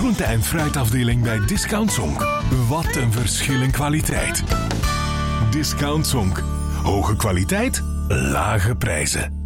groente- en fruitafdeling bij Discount Zonk. Wat een verschil in kwaliteit. Discount Zonk. Hoge kwaliteit, lage prijzen.